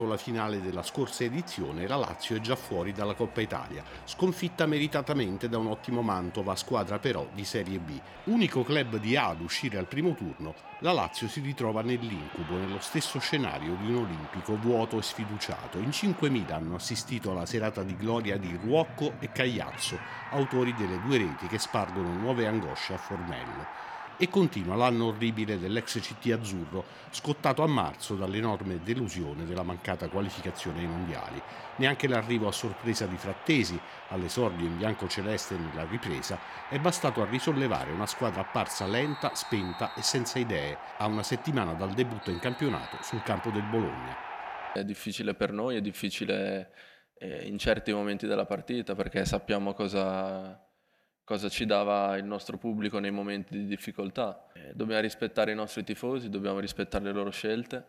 Con la finale della scorsa edizione la Lazio è già fuori dalla Coppa Italia, sconfitta meritatamente da un ottimo Mantova, squadra però di Serie B. Unico club di A ad uscire al primo turno, la Lazio si ritrova nell'incubo, nello stesso scenario di un olimpico vuoto e sfiduciato. In 5.000 hanno assistito alla serata di gloria di Ruocco e Cagliazzo, autori delle due reti che spargono nuove angosce a Formello. E continua l'anno orribile dell'ex CT azzurro, scottato a marzo dall'enorme delusione della mancata qualificazione ai mondiali. Neanche l'arrivo a sorpresa di Frattesi, all'esordio in biancoceleste nella ripresa, è bastato a risollevare una squadra apparsa lenta, spenta e senza idee, a una settimana dal debutto in campionato sul campo del Bologna. È difficile per noi, è difficile in certi momenti della partita perché sappiamo cosa ci dava il nostro pubblico nei momenti di difficoltà. Dobbiamo rispettare i nostri tifosi, dobbiamo rispettare le loro scelte.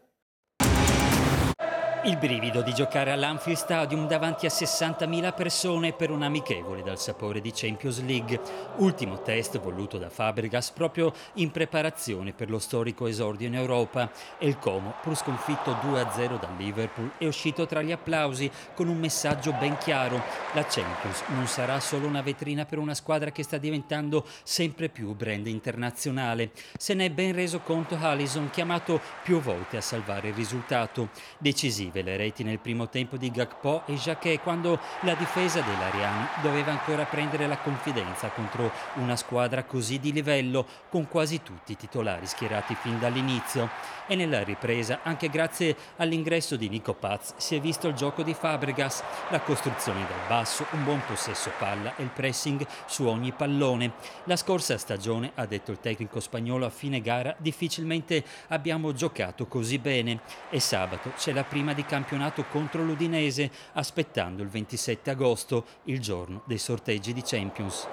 Il brivido di giocare all'Anfield Stadium davanti a 60.000 persone per un amichevole dal sapore di Champions League, ultimo test voluto da Fabregas proprio in preparazione per lo storico esordio in Europa, e il Como, pur sconfitto 2-0 dal Liverpool, è uscito tra gli applausi con un messaggio ben chiaro: la Champions non sarà solo una vetrina per una squadra che sta diventando sempre più brand internazionale. Se ne è ben reso conto Alisson, chiamato più volte a salvare il risultato. Decisive le reti nel primo tempo di Gakpo e Jacquet, quando la difesa dell'Ariani doveva ancora prendere la confidenza contro una squadra così di livello, con quasi tutti i titolari schierati fin dall'inizio. E nella ripresa, anche grazie all'ingresso di Nico Paz, si è visto il gioco di Fabregas, la costruzione dal basso, un buon possesso palla e il pressing su ogni pallone. La scorsa stagione, ha detto il tecnico spagnolo a fine gara, difficilmente abbiamo giocato così bene, e sabato c'è la prima di campionato contro l'Udinese, aspettando il 27 agosto, il giorno dei sorteggi di Champions.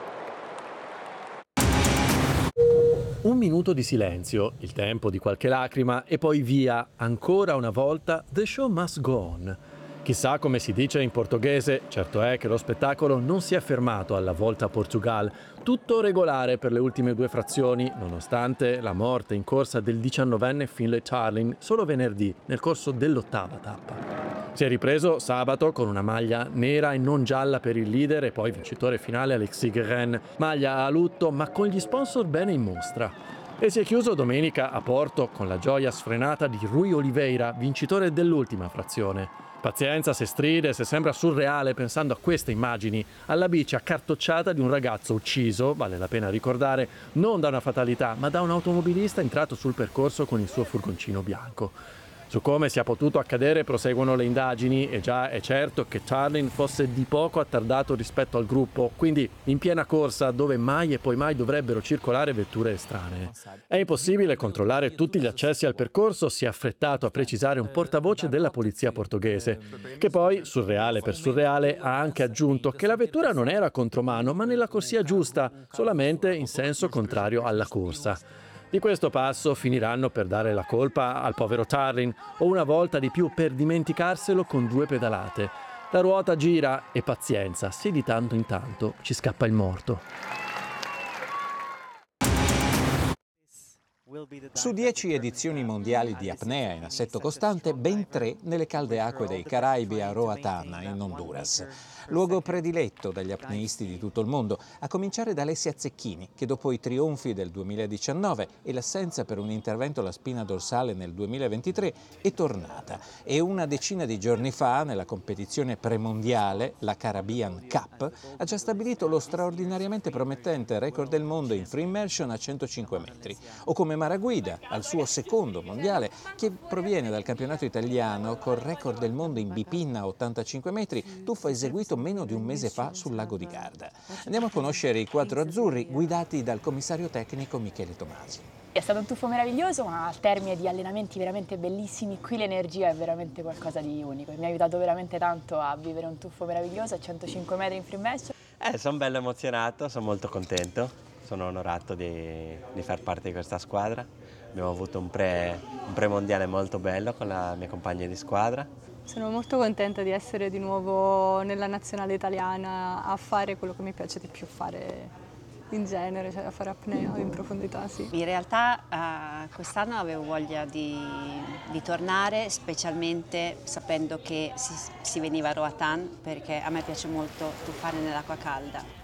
Un minuto di silenzio, il tempo di qualche lacrima e poi via, ancora una volta, The show must go on. Chissà come si dice in portoghese, certo è che lo spettacolo non si è fermato alla Volta a Portugal, tutto regolare per le ultime due frazioni, nonostante la morte in corsa del 19enne Finlay Tarling solo venerdì, nel corso dell'8ª tappa. Si è ripreso sabato con una maglia nera e non gialla per il leader e poi vincitore finale Alexis Guérin, maglia a lutto ma con gli sponsor bene in mostra. E si è chiuso domenica a Porto con la gioia sfrenata di Rui Oliveira, vincitore dell'ultima frazione. Pazienza se stride, se sembra surreale pensando a queste immagini, alla bici accartocciata di un ragazzo ucciso, vale la pena ricordare, non da una fatalità, ma da un automobilista entrato sul percorso con il suo furgoncino bianco. Su come sia potuto accadere proseguono le indagini e già è certo che Tarling fosse di poco attardato rispetto al gruppo, quindi in piena corsa dove mai e poi mai dovrebbero circolare vetture estranee. È impossibile controllare tutti gli accessi al percorso, si è affrettato a precisare un portavoce della polizia portoghese, che poi, surreale per surreale, ha anche aggiunto che la vettura non era contromano ma nella corsia giusta, solamente in senso contrario alla corsa. Di questo passo finiranno per dare la colpa al povero Tarling o una volta di più per dimenticarselo con due pedalate. La ruota gira e pazienza, se di tanto in tanto ci scappa il morto. Su 10 edizioni mondiali di apnea in assetto costante, ben 3 nelle calde acque dei Caraibi a Roatán, in Honduras. Luogo prediletto dagli apneisti di tutto il mondo, a cominciare da Alessia Zecchini, che dopo i trionfi del 2019 e l'assenza per un intervento alla spina dorsale nel 2023 è tornata. E una decina di giorni fa, nella competizione premondiale, la Caribbean Cup, ha già stabilito lo straordinariamente promettente record del mondo in free immersion a 105 metri. O come Maraguida, al suo secondo mondiale, che proviene dal campionato italiano col record del mondo in bipinna a 85 metri, tuffo eseguito meno di un mese fa sul lago di Garda. Andiamo a conoscere i quattro azzurri guidati dal commissario tecnico Michele Tomasi. È stato un tuffo meraviglioso, ma al termine di allenamenti veramente bellissimi, qui l'energia è veramente qualcosa di unico. Mi ha aiutato veramente tanto a vivere un tuffo meraviglioso a 105 metri in free immersion. Sono bello emozionato, sono molto contento, sono onorato di far parte di questa squadra. Abbiamo avuto un pre-mondiale molto bello con la mia compagna di squadra. Sono molto contenta di essere di nuovo nella nazionale italiana a fare quello che mi piace di più fare in genere, cioè a fare apnea in profondità, sì. In realtà quest'anno avevo voglia di tornare, specialmente sapendo che si veniva a Roatan, perché a me piace molto tuffare nell'acqua calda.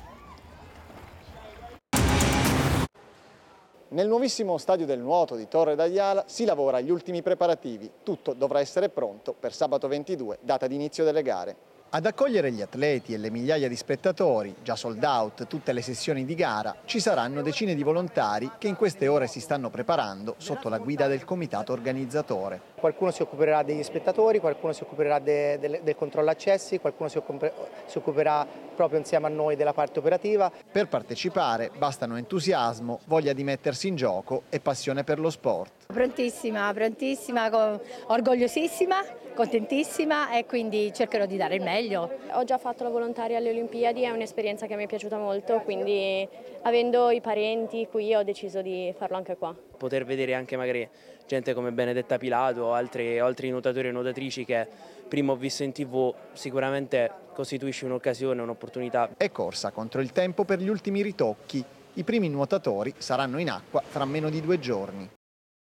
Nel nuovissimo stadio del nuoto di Torre d'Aiala si lavora agli ultimi preparativi. Tutto dovrà essere pronto per sabato 22, data di inizio delle gare. Ad accogliere gli atleti e le migliaia di spettatori, già sold out tutte le sessioni di gara, ci saranno decine di volontari che in queste ore si stanno preparando sotto la guida del comitato organizzatore. Qualcuno si occuperà degli spettatori, qualcuno si occuperà del controllo accessi, qualcuno si occuperà proprio insieme a noi della parte operativa. Per partecipare bastano entusiasmo, voglia di mettersi in gioco e passione per lo sport. Prontissima, orgogliosissima, contentissima e quindi cercherò di dare il meglio. Ho già fatto la volontaria alle Olimpiadi, è un'esperienza che mi è piaciuta molto, quindi avendo i parenti qui ho deciso di farlo anche qua. Poter vedere anche magari gente come Benedetta Pilato o altri nuotatori e nuotatrici che prima ho visto in TV sicuramente costituisce un'occasione, un'opportunità. È corsa contro il tempo per gli ultimi ritocchi. I primi nuotatori saranno in acqua fra meno di 2 giorni.